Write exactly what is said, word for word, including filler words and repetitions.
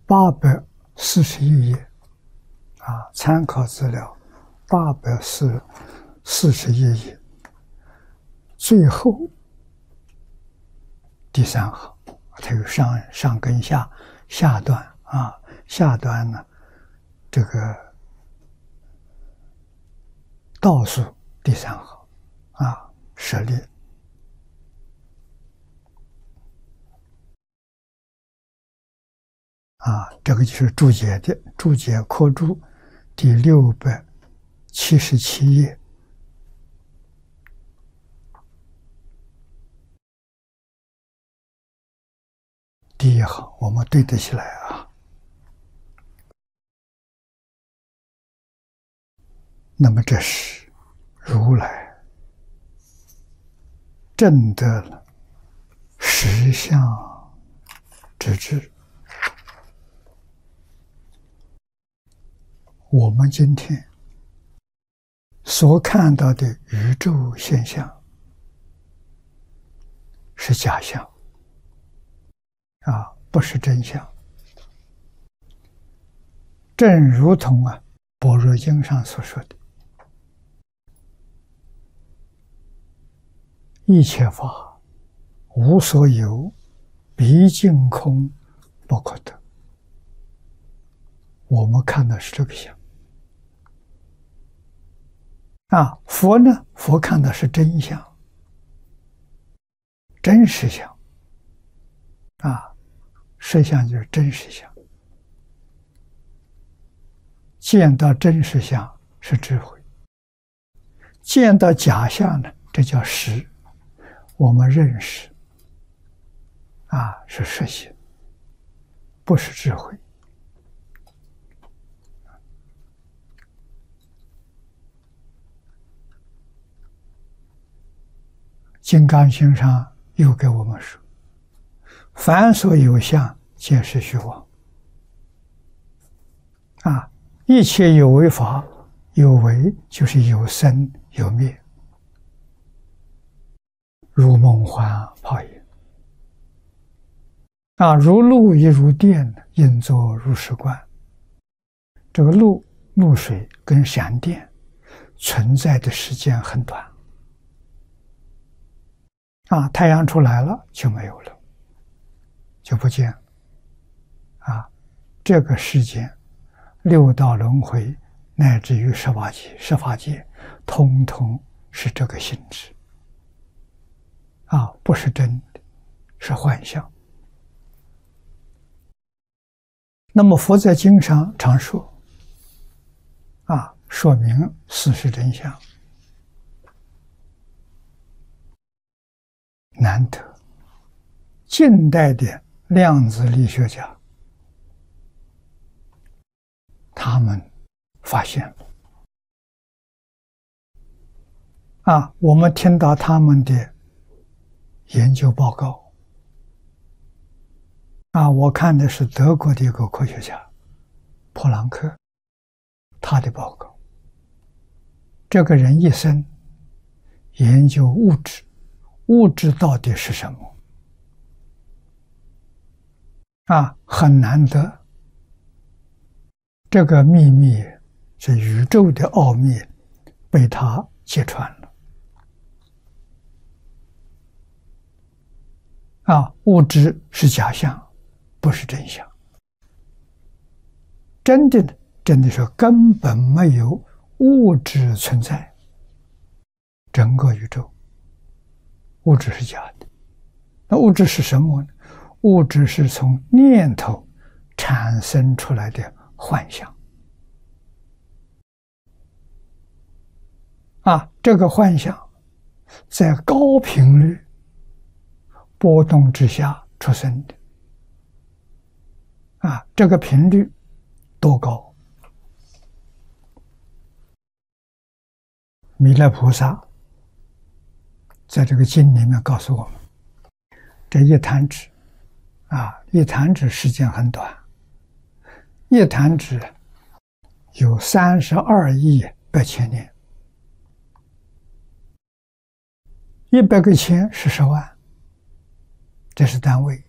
八百四十一页啊，参考资料八百四四十一页，最后第三行，它有上上跟下下段啊，下段呢，这个倒数第三行啊，舍利。啊，这个就是注解的注解科注第六百七十七页。第一行我们对得起来啊。那么这是如来证得了实相之智。我们今天所看到的宇宙现象是假象啊，不是真相。正如同啊《般若经》上所说的，一切法无所有，毕竟空，不可得。我们看的是这个相啊，佛呢？佛看的是真相、真实相啊，实相就是真实相。见到真实相是智慧，见到假象呢，这叫识。我们认识啊，是实性，不是智慧。金刚经上又给我们说，凡所有相，皆是虚妄。啊，一切有为法，有为就是有生有灭，如梦幻泡影。啊，如露亦如电，应作如是观。这个露、露水跟闪电存在的时间很短。啊，太阳出来了就没有了，就不见了。啊，这个世间六道轮回乃至于十八界、十法界，通通是这个性质。啊，不是真的，是幻象。那么佛在经上常说，啊，说明事实真相。难得，近代的量子力学家，他们发现了。啊，我们听到他们的研究报告。啊，我看的是德国的一个科学家普朗克，他的报告。这个人一生研究物质。物质到底是什么？啊，很难得。这个秘密是宇宙的奥秘，被他揭穿了。啊，物质是假象，不是真相。真的，真的是根本没有物质存在，整个宇宙。物质是假的，那物质是什么呢？物质是从念头产生出来的幻象。啊，这个幻象在高频率波动之下出生的。啊，这个频率多高？弥勒菩萨在这个经里面告诉我们，这一弹指，啊，一弹指时间很短，一弹指有三十二亿八千年，一百个千是十万，这是单位。